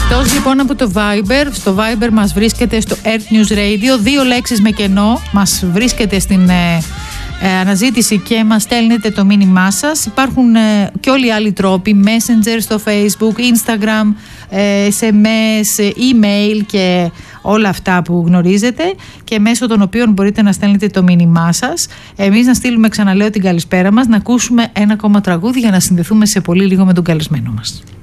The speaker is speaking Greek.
Εκτός λοιπόν από το Viber, στο Viber μας βρίσκεται στο Earth News Radio, 2 λέξεις με κενό, μας βρίσκεται στην αναζήτηση και μας στέλνετε το μήνυμά σας. Υπάρχουν και όλοι οι άλλοι τρόποι, Messenger στο Facebook, Instagram, SMS, email και όλα αυτά που γνωρίζετε και μέσω των οποίων μπορείτε να στέλνετε το μήνυμά σας. Εμείς να στείλουμε, ξαναλέω, την καλησπέρα μας, να ακούσουμε ένα ακόμα τραγούδι για να συνδεθούμε σε πολύ λίγο με τον καλεσμένο μας.